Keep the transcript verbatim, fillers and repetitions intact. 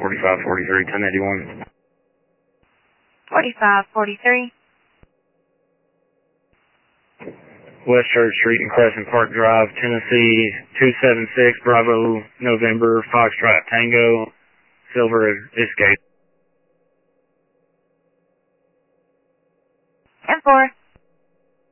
forty-five forty-three, ten eighty-one. forty-five forty-three. West Church Street and Crescent Park Drive, Tennessee, two seven six, Bravo, November, Foxtrot Tango, Silver Escape. And four.